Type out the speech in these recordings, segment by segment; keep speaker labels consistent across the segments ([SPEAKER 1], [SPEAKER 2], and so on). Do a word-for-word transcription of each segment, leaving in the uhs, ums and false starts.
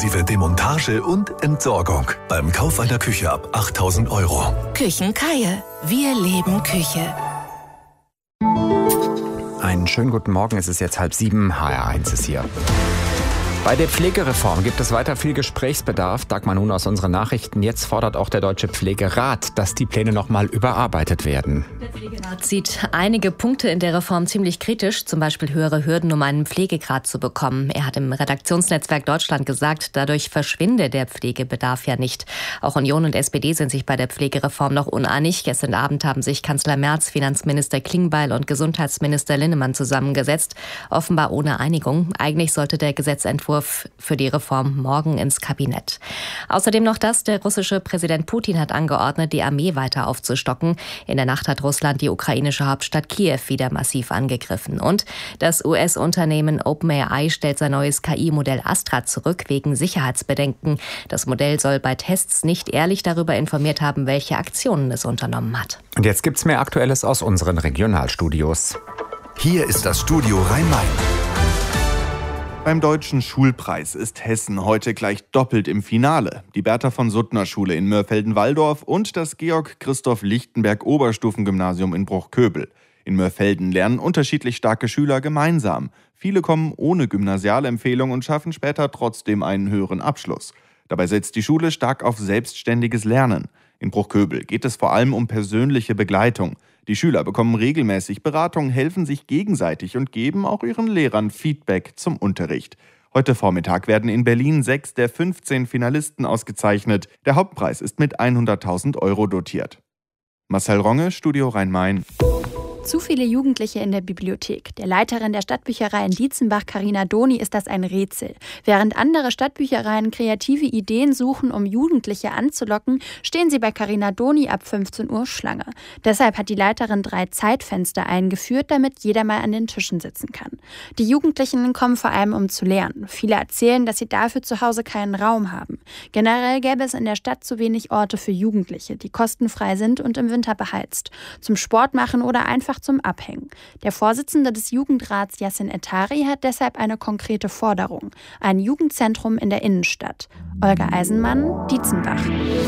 [SPEAKER 1] inklusive Demontage und Entsorgung. Beim Kauf einer Küche ab achttausend Euro.
[SPEAKER 2] Küchen-Kaie. Wir leben Küche.
[SPEAKER 3] Einen schönen guten Morgen, es ist jetzt halb sieben, H R eins ist hier. Bei der Pflegereform gibt es weiter viel Gesprächsbedarf. Dagmar nun aus unseren Nachrichten. Jetzt fordert auch der Deutsche Pflegerat, dass die Pläne nochmal überarbeitet werden.
[SPEAKER 4] Der Pflegerat sieht einige Punkte in der Reform ziemlich kritisch, zum Beispiel höhere Hürden, um einen Pflegegrad zu bekommen. Er hat im Redaktionsnetzwerk Deutschland gesagt, dadurch verschwinde der Pflegebedarf ja nicht. Auch Union und S P D sind sich bei der Pflegereform noch uneinig. Gestern Abend haben sich Kanzler Merz, Finanzminister Klingbeil und Gesundheitsminister Linnemann zusammengesetzt. Offenbar ohne Einigung. Eigentlich sollte der Gesetzentwurf für die Reform morgen ins Kabinett. Außerdem noch das, der russische Präsident Putin hat angeordnet, die Armee weiter aufzustocken. In der Nacht hat Russland die ukrainische Hauptstadt Kiew wieder massiv angegriffen. Und das U S-Unternehmen OpenAI stellt sein neues K I-Modell Astra zurück wegen Sicherheitsbedenken. Das Modell soll bei Tests nicht ehrlich darüber informiert haben, welche Aktionen es unternommen hat.
[SPEAKER 3] Und jetzt gibt's mehr Aktuelles aus unseren Regionalstudios.
[SPEAKER 1] Hier ist das Studio Rhein-Main.
[SPEAKER 5] Beim Deutschen Schulpreis ist Hessen heute gleich doppelt im Finale. Die Bertha von Suttner Schule in Mörfelden-Walldorf und das Georg-Christoph-Lichtenberg-Oberstufengymnasium in Bruchköbel. In Mörfelden lernen unterschiedlich starke Schüler gemeinsam. Viele kommen ohne Gymnasialempfehlung und schaffen später trotzdem einen höheren Abschluss. Dabei setzt die Schule stark auf selbstständiges Lernen. In Bruchköbel geht es vor allem um persönliche Begleitung. Die Schüler bekommen regelmäßig Beratung, helfen sich gegenseitig und geben auch ihren Lehrern Feedback zum Unterricht. Heute Vormittag werden in Berlin sechs der fünfzehn Finalisten ausgezeichnet. Der Hauptpreis ist mit hunderttausend Euro dotiert. Marcel Ronge, Studio Rhein-Main.
[SPEAKER 6] Zu viele Jugendliche in der Bibliothek. Der Leiterin der Stadtbücherei in Dietzenbach, Carina Doni, ist das ein Rätsel. Während andere Stadtbüchereien kreative Ideen suchen, um Jugendliche anzulocken, stehen sie bei Carina Doni ab fünfzehn Uhr Schlange. Deshalb hat die Leiterin drei Zeitfenster eingeführt, damit jeder mal an den Tischen sitzen kann. Die Jugendlichen kommen vor allem, um zu lernen. Viele erzählen, dass sie dafür zu Hause keinen Raum haben. Generell gäbe es in der Stadt zu wenig Orte für Jugendliche, die kostenfrei sind und im Winter beheizt. Zum Sport machen oder einfach zum Abhängen. Der Vorsitzende des Jugendrats Yassin Ettari hat deshalb eine konkrete Forderung: ein Jugendzentrum in der Innenstadt. Olga Eisenmann, Dietzenbach.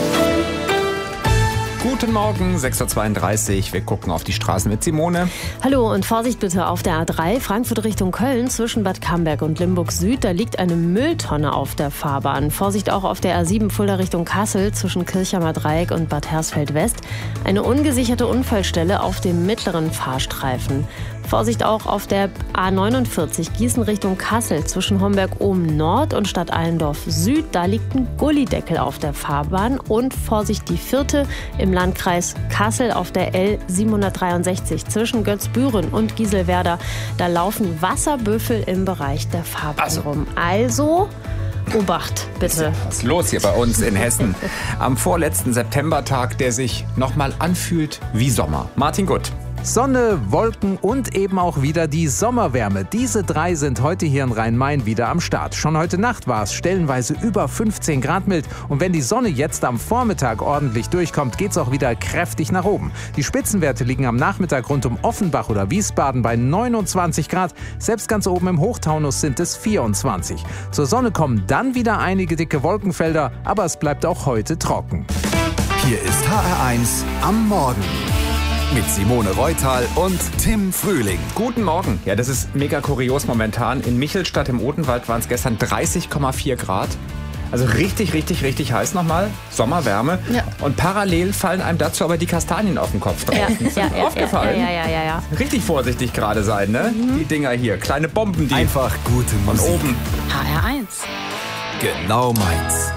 [SPEAKER 3] Guten Morgen, sechs Uhr zweiunddreißig. Wir gucken auf die Straßen mit Simone.
[SPEAKER 7] Hallo und Vorsicht bitte auf der A drei, Frankfurt Richtung Köln, zwischen Bad Camberg und Limburg Süd. Da liegt eine Mülltonne auf der Fahrbahn. Vorsicht auch auf der A sieben Fulda Richtung Kassel, zwischen Kirchheimer Dreieck und Bad Hersfeld West. Eine ungesicherte Unfallstelle auf dem mittleren Fahrstreifen. Vorsicht auch auf der A neunundvierzig Gießen Richtung Kassel, zwischen Homberg-Ohm Nord und Stadt Allendorf Süd. Da liegt ein Gullideckel auf der Fahrbahn. Und Vorsicht die vierte im Landkreis Kassel auf der L siebenhundertdreiundsechzig zwischen Götzbüren und Gieselwerder. Da laufen Wasserbüffel im Bereich der Fahrbahn
[SPEAKER 3] Also.
[SPEAKER 7] rum. Also Obacht, bitte.
[SPEAKER 3] Was ist los hier bei uns in Hessen? Am vorletzten Septembertag, der sich nochmal anfühlt wie Sommer. Martin Gutt.
[SPEAKER 8] Sonne, Wolken und eben auch wieder die Sommerwärme. Diese drei sind heute hier in Rhein-Main wieder am Start. Schon heute Nacht war es stellenweise über fünfzehn Grad mild. Und wenn die Sonne jetzt am Vormittag ordentlich durchkommt, geht's auch wieder kräftig nach oben. Die Spitzenwerte liegen am Nachmittag rund um Offenbach oder Wiesbaden bei neunundzwanzig Grad. Selbst ganz oben im Hochtaunus sind es vierundzwanzig. Zur Sonne kommen dann wieder einige dicke Wolkenfelder, aber es bleibt auch heute trocken.
[SPEAKER 1] Hier ist H R eins am Morgen. Mit Simone Reutal und Tim Frühling.
[SPEAKER 3] Guten Morgen. Ja, das ist mega kurios momentan. In Michelstadt im Odenwald waren es gestern dreißig Komma vier Grad. Also richtig, richtig, richtig heiß nochmal. Sommerwärme.
[SPEAKER 7] Ja.
[SPEAKER 3] Und parallel fallen einem dazu aber die Kastanien auf den Kopf drauf.
[SPEAKER 7] Ja,
[SPEAKER 3] Ist
[SPEAKER 7] ja,
[SPEAKER 3] Ihnen
[SPEAKER 7] ja,
[SPEAKER 3] aufgefallen?
[SPEAKER 7] ja, ja, ja, ja.
[SPEAKER 3] Richtig vorsichtig gerade sein, ne? Mhm. Die Dinger hier. Kleine Bomben, die
[SPEAKER 1] Einfach gute
[SPEAKER 3] von
[SPEAKER 1] Musik.
[SPEAKER 3] oben.
[SPEAKER 2] H R eins.
[SPEAKER 1] Genau meins.